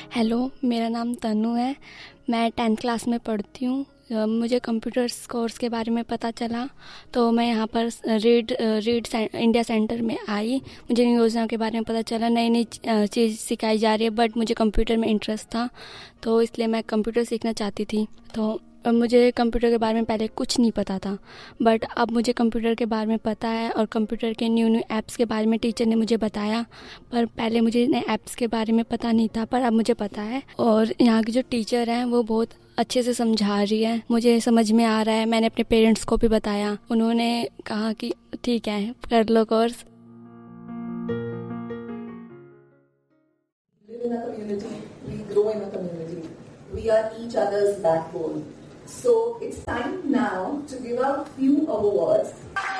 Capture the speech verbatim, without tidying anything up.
Hello, मेरा नाम तनु है। मैं टेंथ क्लास में पढ़ती हूँ। अ, मुझे कंप्यूटर्स कोर्स के बारे में पता चला तो मैं यहाँ पर रीड रीड से, इंडिया सेंटर में आई। मुझे इन योजनाओं के बारे में पता चला, नई नई चीज़ सिखाई जा रही है। बट मुझे कंप्यूटर में इंटरेस्ट था तो इसलिए मैं कंप्यूटर सीखना चाहती थी। तो अब मुझे कंप्यूटर के बारे में पहले कुछ नहीं पता था, बट अब मुझे कंप्यूटर के बारे में पता है और कंप्यूटर के न्यू न्यू ऐप्स के बारे में टीचर ने मुझे बताया। पर पहले मुझे नए ऐप्स के बारे में पता नहीं था, पर अब मुझे पता है। और यहाँ की जो टीचर हैं वो बहुत अच्छे से समझा रही है, मुझे समझ में आ रहा है। मैंने अपने पेरेंट्स को भी बताया, उन्होंने कहा कि ठीक है, कर लो course. Live in a community, we grow in a community. We are each other's backbone. So it's time now to give out few awards.